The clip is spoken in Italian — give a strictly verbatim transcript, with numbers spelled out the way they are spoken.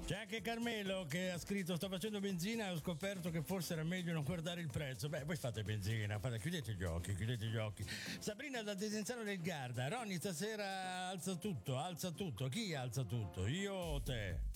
C'è anche Carmelo che ha scritto: sto facendo benzina e ho scoperto che forse era meglio non guardare il prezzo. Beh, voi fate benzina, fate, chiudete gli occhi, chiudete gli occhi. Sabrina da Desenzano del Garda: Ronny stasera alza tutto, alza tutto. Chi alza tutto? Io o te?